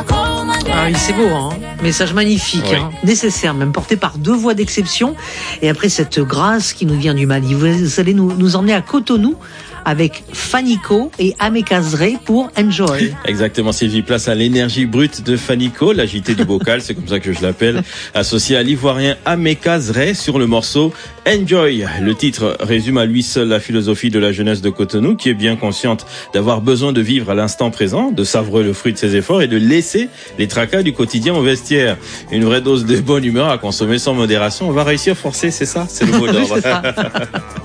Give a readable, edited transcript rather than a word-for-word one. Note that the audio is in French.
Ah oui, c'est beau, hein. Message magnifique, Oui. hein. Nécessaire, même porté par deux voix d'exception. Et après cette grâce qui nous vient du Mali, vous allez nous emmener à Cotonou avec Fanico et Amekazre pour Enjoy. Exactement, Sylvie, place à l'énergie brute de Fanico, l'agité du bocal, c'est comme ça que je l'appelle, associé à l'ivoirien Amekazre sur le morceau Enjoy. Le titre résume à lui seul la philosophie de la jeunesse de Cotonou, qui est bien consciente d'avoir besoin de vivre à l'instant présent, de savourer le fruit de ses efforts et de laisser les tracas du quotidien au vestiaire. Une vraie dose de bonne humeur à consommer sans modération. On va réussir forcé, c'est ça? C'est le mot Oui, d'ordre. c'est ça.